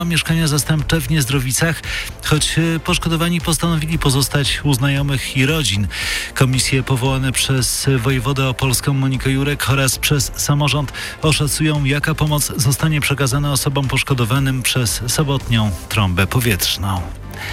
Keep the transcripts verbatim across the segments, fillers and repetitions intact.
mieszkania zastępcze w Niezdrowicach, choć poszkodowani postanowili pozostać u znajomych i rodzin. Komisje powołane przez wojewodę opolską Monikę Jurek oraz przez samorząd oszacują, jaka pomoc zostanie przekazana osobom poszkodowanym przez sobotnią trąbę powietrzną.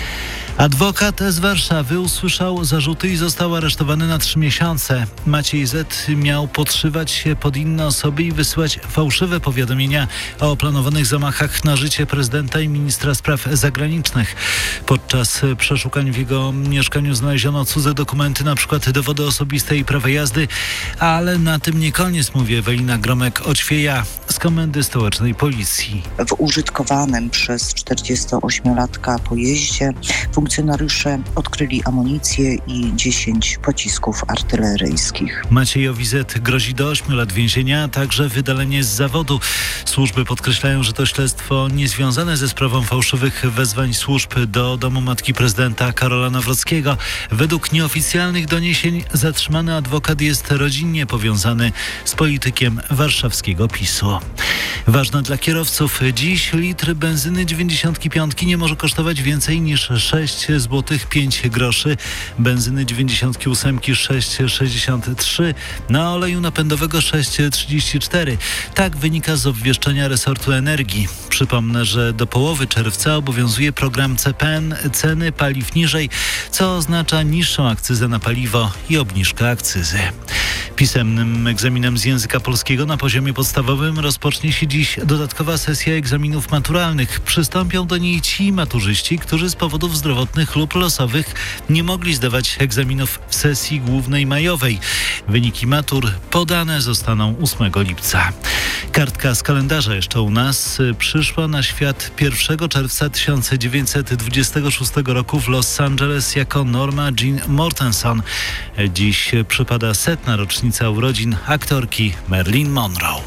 Adwokat z Warszawy usłyszał zarzuty i został aresztowany na trzy miesiące. Maciej Z. miał podszywać się pod inne osoby i wysyłać fałszywe powiadomienia o planowanych zamachach na życie prezydenta i ministra spraw zagranicznych. Podczas przeszukań w jego mieszkaniu znaleziono cudze dokumenty, np. dowody osobiste i prawa jazdy, ale na tym nie koniec, mówi Ewelina Gromek-Oćwieja z Komendy Stołecznej Policji. W użytkowanym przez czterdziestoośmiolatka pojeździe funkcjonariusze odkryli amunicję i dziesięć pocisków artyleryjskich. Maciejowi Z. grozi do ośmiu lat więzienia, a także wydalenie z zawodu. Służby podkreślają, że to śledztwo niezwiązane ze sprawą fałszywych wezwań służb do domu matki prezydenta Karola Nawrockiego. Według nieoficjalnych doniesień zatrzymany adwokat jest rodzinnie powiązany z politykiem warszawskiego PiSu. Ważne dla kierowców. Dziś litr benzyny dziewięćdziesiątki piątki nie może kosztować więcej niż sześć złotych pięć groszy. Benzyny dziewięćdziesiątki ósemki sześć sześćdziesiąt trzy. Na oleju napędowego sześć trzydzieści cztery. Tak wynika z obwieszczenia resortu energii. Przypomnę, że do połowy czerwca obowiązuje program C P N ceny paliw niżej, co oznacza niższą akcyzę na paliwo i obniżkę akcyzy. Pisemnym egzaminem z języka polskiego na poziomie podstawowym rozpocznie się dziś dodatkowa sesja egzaminów maturalnych. Przystąpią do niej ci maturzyści, którzy z powodów zdrowotnych lub losowych nie mogli zdawać egzaminów w sesji głównej majowej. Wyniki matur podane zostaną ósmego lipca. Kartka z kalendarza jeszcze u nas przyszła na świat pierwszego czerwca tysiąc dziewięćset dwudziestego szóstego roku w Los Angeles jako Norma Jean Mortenson. Dziś przypada setna rocznica urodzin aktorki Marilyn Monroe.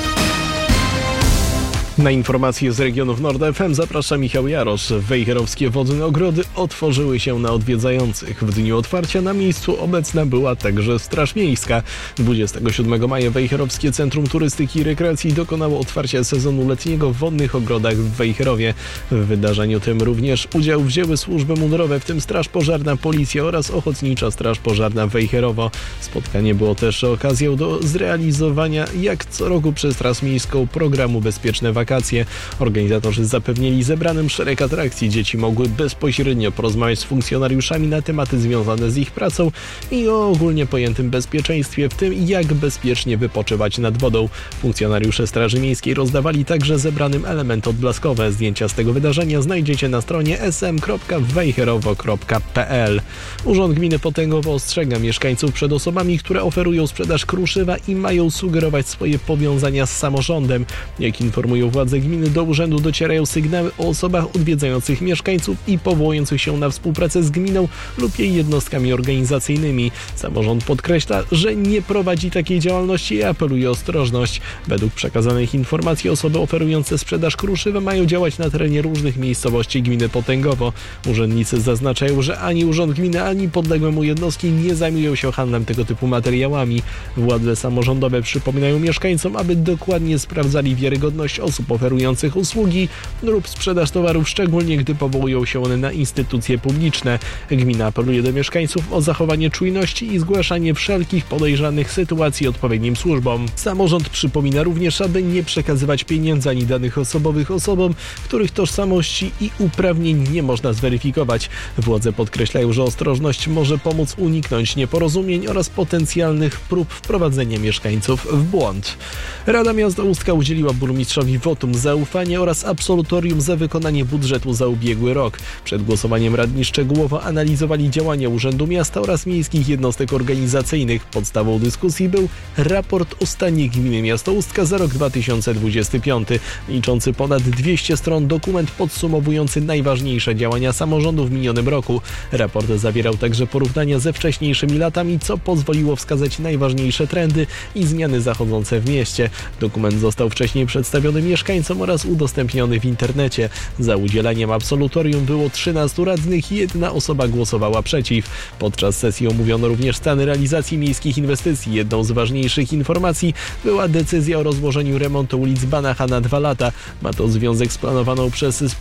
Na informacje z regionów Nord F M zaprasza Michał Jarosz. Wejherowskie wodne ogrody otworzyły się na odwiedzających. W dniu otwarcia na miejscu obecna była także Straż Miejska. dwudziestego siódmego maja Wejherowskie Centrum Turystyki i Rekreacji dokonało otwarcia sezonu letniego w wodnych ogrodach w Wejherowie. W wydarzeniu tym również udział wzięły służby mundurowe, w tym Straż Pożarna, Policja oraz Ochotnicza Straż Pożarna Wejherowo. Spotkanie było też okazją do zrealizowania, jak co roku przez Straż Miejską, programu Bezpieczne Wakacje. Organizatorzy zapewnili zebranym szereg atrakcji. Dzieci mogły bezpośrednio porozmawiać z funkcjonariuszami na tematy związane z ich pracą i o ogólnie pojętym bezpieczeństwie, w tym jak bezpiecznie wypoczywać nad wodą. Funkcjonariusze Straży Miejskiej rozdawali także zebranym elementy odblaskowe. Zdjęcia z tego wydarzenia znajdziecie na stronie s m kropka wejherowo kropka p l. Urząd Gminy Potęgowo ostrzega mieszkańców przed osobami, które oferują sprzedaż kruszywa i mają sugerować swoje powiązania z samorządem. Jak informują władze gminy, do urzędu docierają sygnały o osobach odwiedzających mieszkańców i powołujących się na współpracę z gminą lub jej jednostkami organizacyjnymi. Samorząd podkreśla, że nie prowadzi takiej działalności i apeluje o ostrożność. Według przekazanych informacji osoby oferujące sprzedaż kruszywa mają działać na terenie różnych miejscowości gminy Potęgowo. Urzędnicy zaznaczają, że ani urząd gminy, ani podległe mu jednostki nie zajmują się handlem tego typu materiałami. Władze samorządowe przypominają mieszkańcom, aby dokładnie sprawdzali wiarygodność osób oferujących usługi lub sprzedaż towarów, szczególnie gdy powołują się one na instytucje publiczne. Gmina apeluje do mieszkańców o zachowanie czujności i zgłaszanie wszelkich podejrzanych sytuacji odpowiednim służbom. Samorząd przypomina również, aby nie przekazywać pieniędzy ani danych osobowych osobom, których tożsamości i uprawnień nie można zweryfikować. Władze podkreślają, że ostrożność może pomóc uniknąć nieporozumień oraz potencjalnych prób wprowadzenia mieszkańców w błąd. Rada Miasta Ustka udzieliła burmistrzowi wotum zaufania oraz absolutorium za wykonanie budżetu za ubiegły rok. Przed głosowaniem radni szczegółowo analizowali działania Urzędu Miasta oraz miejskich jednostek organizacyjnych. Podstawą dyskusji był raport o stanie gminy Miasto Ustka za rok dwa tysiące dwudziesty piąty. Liczący ponad dwieście stron dokument podsumowujący najważniejsze działania samorządu w minionym roku. Raport zawierał także porównania ze wcześniejszymi latami, co pozwoliło wskazać najważniejsze trendy i zmiany zachodzące w mieście. Dokument został wcześniej przedstawiony mieszkańcom mieszkańcom oraz udostępniony w internecie. Za udzieleniem absolutorium było trzynastu radnych i jedna osoba głosowała przeciw. Podczas sesji omówiono również stany realizacji miejskich inwestycji. Jedną z ważniejszych informacji była decyzja o rozłożeniu remontu ulic Banacha na dwa lata. Ma to związek z planowaną przez